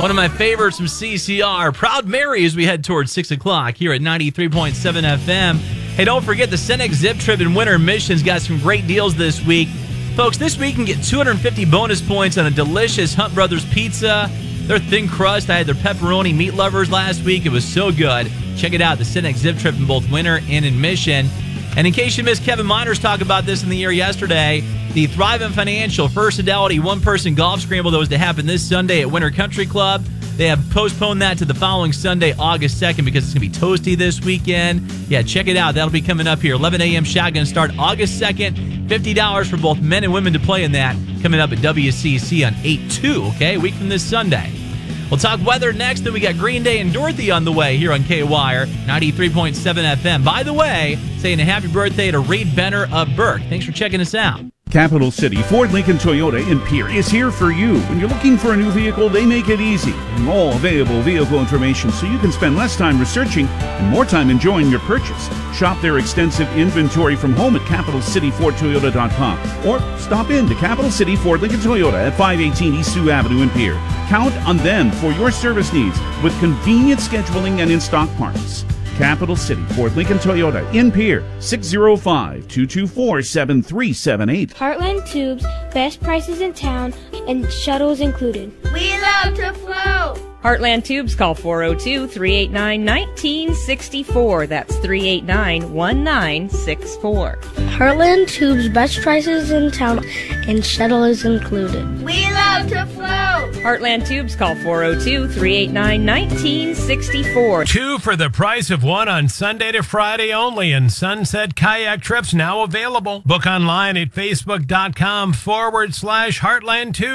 One of my favorites from CCR, Proud Mary, as we head towards 6 o'clock here at 93.7 FM. Hey, don't forget the Cenex Zip Trip in Winter Mission's got some great deals this week. Folks, this week you can get 250 bonus points on a delicious Hunt Brothers pizza. Their thin crust, I had their pepperoni meat lovers last week. It was so good. Check it out, the Cenex Zip Trip in both Winter and in Mission. And in case you missed Kevin Miners talk about this in the air yesterday, the Thrivent Financial First Fidelity one-person golf scramble that was to happen this Sunday at Winter Country Club, they have postponed that to the following Sunday, August 2nd, because it's going to be toasty this weekend. Yeah, check it out. That'll be coming up here. 11 a.m. shotgun start August 2nd. $50 for both men and women to play in that. Coming up at WCC on 8/2, okay? A week from this Sunday. We'll talk weather next. Then we got Green Day and Dorothy on the way here on K-Wire, 93.7 FM. By the way, saying a happy birthday to Reed Benner of Burke. Thanks for checking us out. Capital City Ford Lincoln Toyota in Pierre is here for you. When you're looking for a new vehicle, they make it easy. All available vehicle information so you can spend less time researching and more time enjoying your purchase. Shop their extensive inventory from home at CapitalCityFordToyota.com or stop in to Capital City Ford Lincoln Toyota at 518 East Sioux Avenue in Pierre. Count on them for your service needs with convenient scheduling and in-stock parts. Capital City Ford Lincoln Toyota in Pierre, 605-224-7378. Heartland Tubes, best prices in town and shuttles included. We love to float. Heartland Tubes, call 402-389-1964. That's 389-1964. Heartland Tubes, best prices in town and shuttle is included. We love to float. Heartland Tubes, call 402-389-1964. 2 for the price of 1 on Sunday to Friday only, and Sunset Kayak Trips now available. Book online at facebook.com/Heartland Tubes.